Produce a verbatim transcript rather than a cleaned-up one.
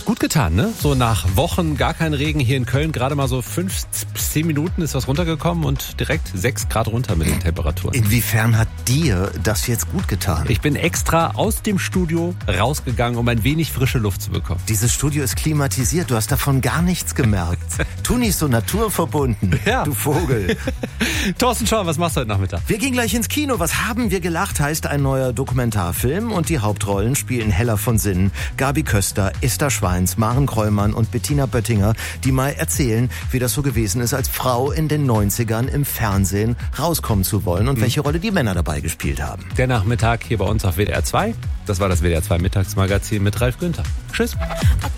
gut getan, ne? So nach Wochen gar kein Regen hier in Köln, gerade mal so fünf bis zehn Minuten ist was runtergekommen und direkt sechs Grad runter mit den Temperaturen. Inwiefern hat dir das jetzt gut getan? Ich bin extra aus dem Studio rausgegangen, um ein wenig frische Luft zu bekommen. Dieses Studio ist klimatisiert, du hast davon gar nichts gemerkt. Tu nicht so naturverbunden, ja. Du Vogel. Thorsten Schorn, was machst du heute Nachmittag? Wir gehen gleich ins Kino. Was haben wir gelacht, heißt ein neuer Dokumentarfilm und die Hauptrollen spielen Hella von Sinnen, Gabi Köster, Esther Schweins, Maren Kräumann und Bettina Böttinger, die mal erzählen, wie das so gewesen ist, als Frau in den neunzigern im Fernsehen rauskommen zu wollen und mhm. welche Rolle die Männer dabei gespielt haben. Der Nachmittag hier bei uns auf W D R zwei. Das war das W D R zwei Mittagsmagazin mit Ralf Günther. Tschüss.